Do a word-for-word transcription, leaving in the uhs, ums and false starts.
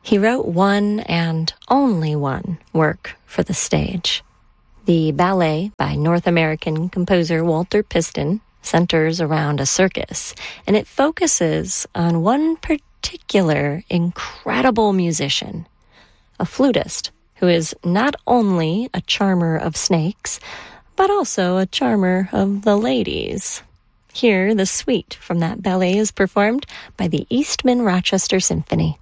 He wrote one and only one work for the stage. The ballet by North American composer Walter Piston centers around a circus, and it focuses on one particular incredible musician, a flutist who is not only a charmer of snakes, but also a charmer of the ladies. Here, the suite from that ballet is performed by the Eastman Rochester Symphony.